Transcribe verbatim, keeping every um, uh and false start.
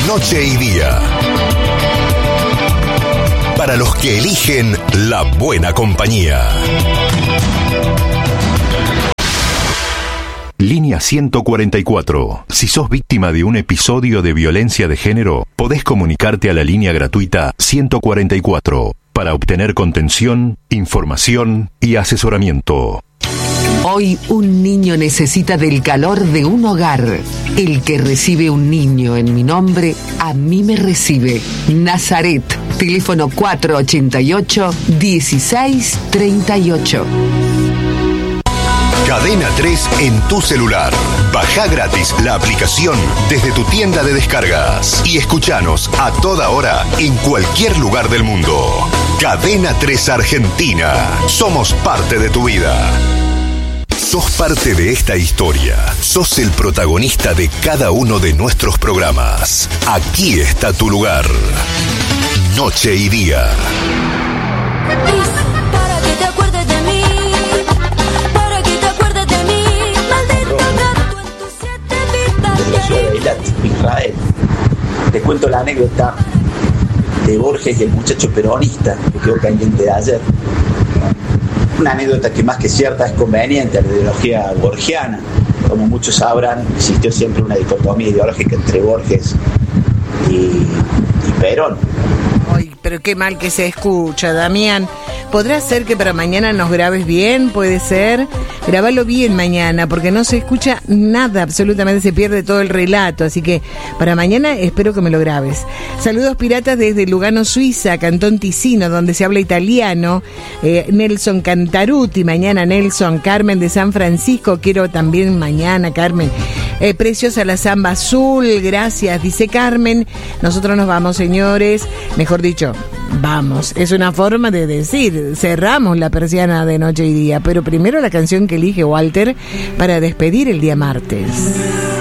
Noche y Día. Para los que eligen la buena compañía. Línea ciento cuarenta y cuatro. Si sos víctima de un episodio de violencia de género, podés comunicarte a la línea gratuita ciento cuarenta y cuatro para obtener contención, información y asesoramiento. Hoy un niño necesita del calor de un hogar. El que recibe un niño en mi nombre, a mí me recibe. Nazaret, teléfono cuatro ochenta y ocho, dieciséis treinta y ocho. Cadena tres en tu celular. Baja gratis la aplicación desde tu tienda de descargas y escuchanos a toda hora en cualquier lugar del mundo. Cadena tres Argentina. Somos parte de tu vida. Sos parte de esta historia. Sos el protagonista de cada uno de nuestros programas. Aquí está tu lugar. Noche y Día. Para que te acuerdes de mí, para que te acuerdes de mí, maldito gato en tus siete vidas. Desde la ciudad de Eilat, Israel. Te cuento la anécdota de Borges y el muchacho peronista que quedó pendiente de ayer. Una anécdota que más que cierta es conveniente a la ideología borgiana. Como muchos sabrán, existió siempre una dicotomía ideológica entre Borges y, y Perón. Ay, pero qué mal que se escucha, Damián. ¿Podrá ser que para mañana nos grabes bien? ¿Puede ser? Grabalo bien mañana, porque no se escucha nada, absolutamente se pierde todo el relato. Así que para mañana espero que me lo grabes. Saludos piratas desde Lugano, Suiza, Cantón Ticino, donde se habla italiano. Eh, Nelson Cantaruti, mañana Nelson. Carmen de San Francisco, quiero también mañana, Carmen. Eh, preciosa la samba azul, gracias, dice Carmen. Nosotros nos vamos, señores. Mejor dicho, vamos. Es una forma de decir, cerramos la persiana de Noche y Día. Pero primero la canción que elige Walter para despedir el día martes.